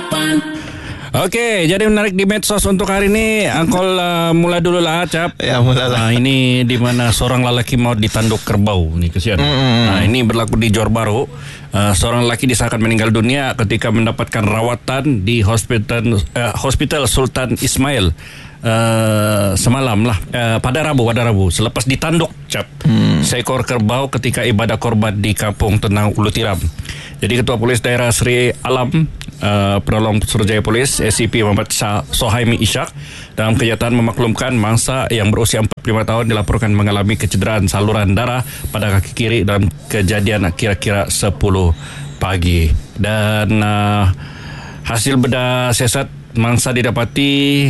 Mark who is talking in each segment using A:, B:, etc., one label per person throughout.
A: Okey, jadi menarik di medsos untuk hari ini. Angkol mula dulu lah, Cap.
B: Ya, mulalah.
A: Ini di mana seorang lelaki maut ditanduk kerbau. Ini kesian. Ini berlaku di Johor Bahru. Seorang lelaki disahkan meninggal dunia ketika mendapatkan rawatan di Hospital Sultan Ismail semalam lah, pada Rabu selepas ditanduk, Cap, seekor kerbau ketika ibadah korban di Kampung Tenang Ulu Tiram. Jadi Ketua Polis Daerah Seri Alam, Penolong Suruhanjaya Polis SCP Muhammad Sohaimi Ishak dalam kenyataan memaklumkan mangsa yang berusia 45 tahun dilaporkan mengalami kecederaan saluran darah pada kaki kiri dalam kejadian kira-kira 10 pagi. Dan hasil bedah siasat mangsa didapati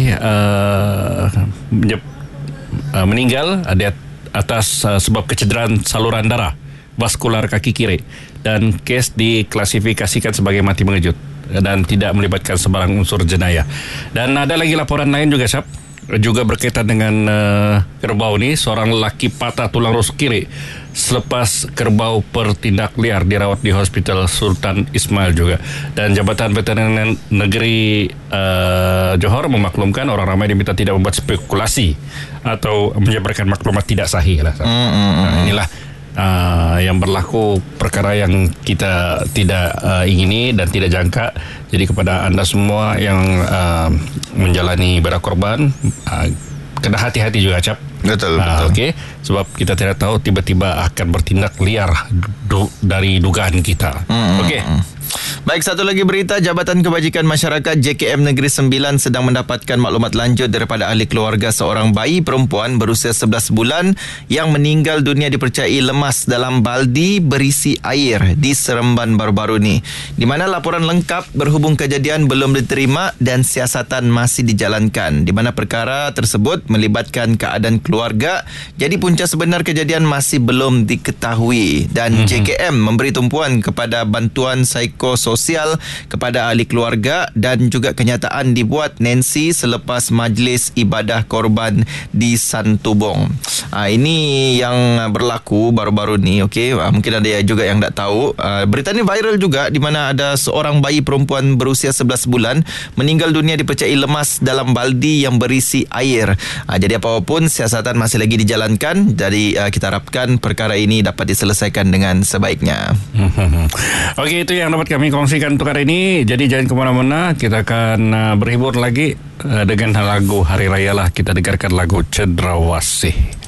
A: meninggal atas sebab kecederaan saluran darah vaskular kaki kiri, dan kes diklasifikasikan sebagai mati mengejut dan tidak melibatkan sebarang unsur jenayah. Dan ada lagi laporan lain juga, Syab, juga berkaitan dengan kerbau ni. Seorang lelaki patah tulang rusuk kiri selepas kerbau bertindak liar dirawat di Hospital Sultan Ismail juga. Dan Jabatan Veteriner Negeri Johor memaklumkan orang ramai diminta tidak membuat spekulasi atau menyebarkan maklumat tidak sahih lah. Inilah yang berlaku, perkara yang kita tidak ingini dan tidak jangka. Jadi kepada anda semua yang menjalani ibadah korban, kena hati-hati juga, Cap.
B: Betul.
A: Okey, sebab kita tidak tahu tiba-tiba akan bertindak liar dari dugaan kita. Okey.
B: Baik, satu lagi berita. Jabatan Kebajikan Masyarakat JKM Negeri Sembilan sedang mendapatkan maklumat lanjut daripada ahli keluarga seorang bayi perempuan berusia 11 bulan yang meninggal dunia dipercayai lemas dalam baldi berisi air di Seremban baru-baru ni, di mana laporan lengkap berhubung kejadian belum diterima dan siasatan masih dijalankan, di mana perkara tersebut melibatkan keadaan keluarga. Jadi punca sebenar kejadian masih belum diketahui, dan JKM memberi tumpuan kepada bantuan psikososial kepada ahli keluarga, dan juga kenyataan dibuat Nancy selepas majlis ibadah korban di Santubong. Ini yang berlaku baru-baru ni. Okey, mungkin ada juga yang tak tahu. Berita ni viral juga, di mana ada seorang bayi perempuan berusia 11 bulan meninggal dunia dipercayai lemas dalam baldi yang berisi air. Jadi apapun, siasatan masih lagi dijalankan. Jadi kita harapkan perkara ini dapat diselesaikan dengan sebaiknya.
A: Okey, itu yang dapat kami kongsikan untuk hari ini. Jadi jangan ke mana-mana. Kita akan berhibur lagi dengan lagu Hari Raya lah. Kita dengarkan lagu Cendrawasih.